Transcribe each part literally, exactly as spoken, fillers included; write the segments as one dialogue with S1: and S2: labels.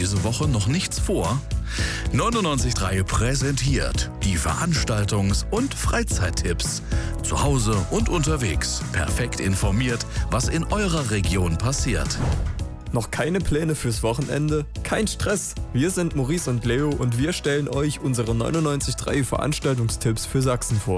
S1: diese Woche noch nichts vor? neunundneunzig Komma drei präsentiert die Veranstaltungs- und Freizeittipps. Zu Hause und unterwegs. Perfekt informiert, was in eurer Region passiert.
S2: Noch keine Pläne fürs Wochenende? Kein Stress! Wir sind Maurice und Leo und wir stellen euch unsere neunundneunzig Komma drei Veranstaltungstipps für Sachsen vor.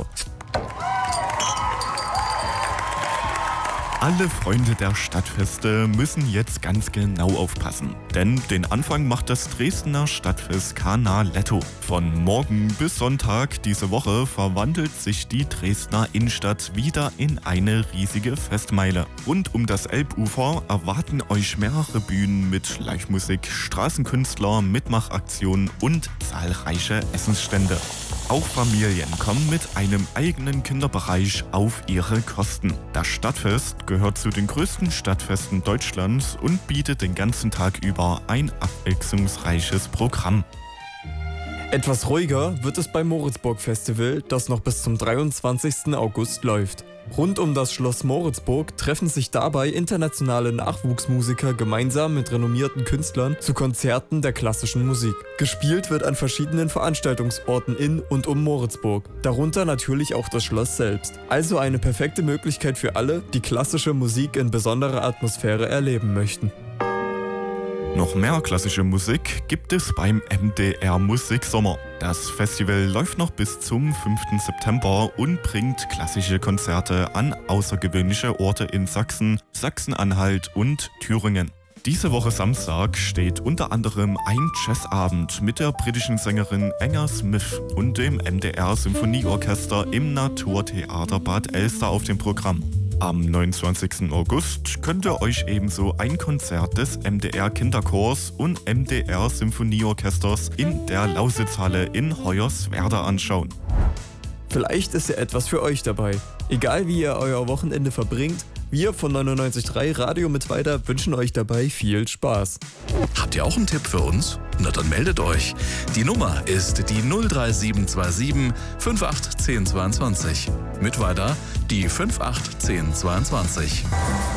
S3: Alle Freunde der Stadtfeste müssen jetzt ganz genau aufpassen, denn den Anfang macht das Dresdner Stadtfest Canaletto. Von morgen bis Sonntag diese Woche verwandelt sich die Dresdner Innenstadt wieder in eine riesige Festmeile. Rund um das Elbufer erwarten euch mehrere Bühnen mit Livemusik, Straßenkünstler, Mitmachaktionen und zahlreiche Essensstände. Auch Familien kommen mit einem eigenen Kinderbereich auf ihre Kosten. Das Stadtfest gehört zu den größten Stadtfesten Deutschlands und bietet den ganzen Tag über ein abwechslungsreiches Programm.
S2: Etwas ruhiger wird es beim Moritzburg Festival, das noch bis zum dreiundzwanzigsten August läuft. Rund um das Schloss Moritzburg treffen sich dabei internationale Nachwuchsmusiker gemeinsam mit renommierten Künstlern zu Konzerten der klassischen Musik. Gespielt wird an verschiedenen Veranstaltungsorten in und um Moritzburg, darunter natürlich auch das Schloss selbst. Also eine perfekte Möglichkeit für alle, die klassische Musik in besonderer Atmosphäre erleben möchten.
S3: Noch mehr klassische Musik gibt es beim M D R Musiksommer. Das Festival läuft noch bis zum fünften September und bringt klassische Konzerte an außergewöhnliche Orte in Sachsen, Sachsen-Anhalt und Thüringen. Diese Woche Samstag steht unter anderem ein Jazzabend mit der britischen Sängerin Anna Smith und dem M D R Symphonieorchester im Naturtheater Bad Elster auf dem Programm. Am neunundzwanzigsten August könnt ihr euch ebenso ein Konzert des M D R Kinderchors und M D R Symphonieorchesters in der Lausitzhalle in Hoyerswerda anschauen.
S2: Vielleicht ist ja etwas für euch dabei. Egal wie ihr euer Wochenende verbringt, wir von neunundneunzig Komma drei Radio Mittweida wünschen euch dabei viel Spaß.
S1: Habt ihr auch einen Tipp für uns? Na dann meldet euch. Die Nummer ist die null drei sieben zwei sieben fünf acht eins null zwei zwei. Mittweida die fünf acht eins null zwei zwei.